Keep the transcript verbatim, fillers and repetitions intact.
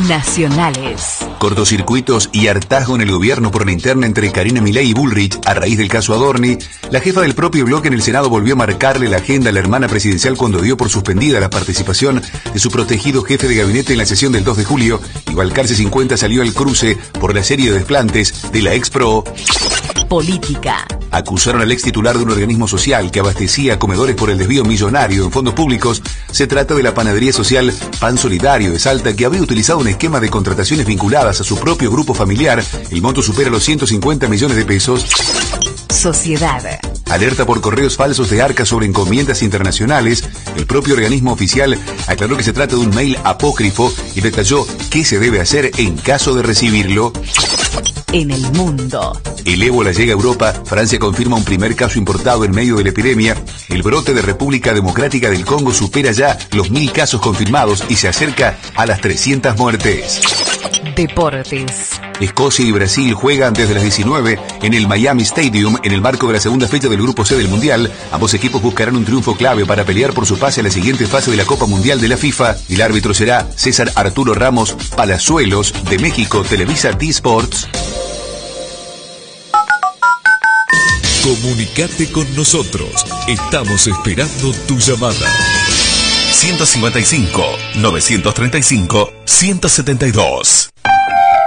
Nacionales. Cortocircuitos y hartazgo en el gobierno por la interna entre Karina Milei y Bullrich a raíz del caso Adorni. La jefa del propio bloque en el Senado volvió a marcarle la agenda a la hermana presidencial cuando dio por suspendida la participación de su protegido jefe de gabinete en la sesión del dos de julio. Y Balcarce cincuenta salió al cruce por la serie de desplantes de la ex-pro. Política. Acusaron al ex titular de un organismo social que abastecía a comedores por el desvío millonario en fondos públicos. Se trata de la panadería social Pan Solidario de Salta, que había utilizado un esquema de contrataciones vinculadas a su propio grupo familiar. El monto supera los ciento cincuenta millones de pesos. Sociedad. Alerta por correos falsos de Arca sobre encomiendas internacionales. El propio organismo oficial aclaró que se trata de un mail apócrifo y detalló qué se debe hacer en caso de recibirlo. En el mundo. El ébola llega a Europa. Francia confirma un primer caso importado en medio de la epidemia. El brote de República Democrática del Congo supera ya los mil casos confirmados y se acerca a las trescientas muertes. Deportes. Escocia y Brasil juegan desde las diecinueve en el Miami Stadium en el marco de la segunda fecha del Grupo C del Mundial. Ambos equipos buscarán un triunfo clave para pelear por su pase a la siguiente fase de la Copa Mundial de la FIFA. El árbitro será César Arturo Ramos Palazuelos de México, Televisa T-Sports. Comunicate con nosotros. Estamos esperando tu llamada. ciento cincuenta y cinco, novecientos treinta y cinco, ciento setenta y dos.